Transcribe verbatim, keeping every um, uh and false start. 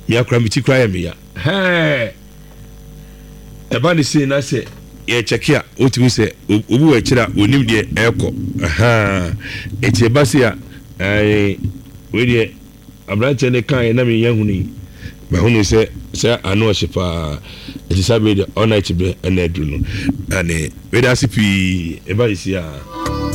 me akra me ti kra ya me ya he e ba ni say na say ye check ya otimi say obi wa kira onim de eko aha eti e ba say a eh we de abranche ne kan na me yahuni ba hunu say say ano shipa eti sabe de all night be na dru no ane we da sipi e ba isi a